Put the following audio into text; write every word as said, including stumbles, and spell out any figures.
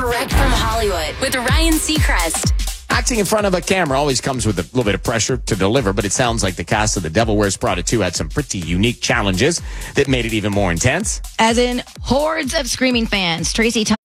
Direct from Hollywood with Ryan Seacrest. Acting in front of a camera always comes with a little bit of pressure to deliver, but it sounds like the cast of The Devil Wears Prada two had some pretty unique challenges that made it even more intense. As in hordes of screaming fans. Tracy